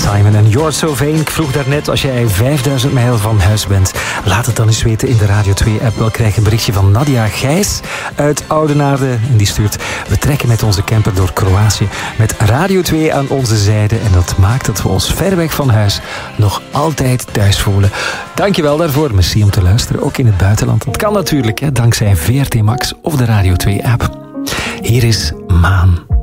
Simon en You're So Vain. Ik vroeg daarnet, als jij 5000 mijl van huis bent, laat het dan eens weten in de Radio 2-app. Wel krijg een berichtje van Nadia Gijs uit Oudenaarde. En die stuurt: we trekken met onze camper door Kroatië met Radio 2 aan onze zijde. En dat maakt dat we ons ver weg van huis nog altijd thuis voelen. Dankjewel daarvoor. Merci om te luisteren, ook in het buitenland. Het kan natuurlijk, dankzij VRT Max of de Radio 2-app. Hier is Maan.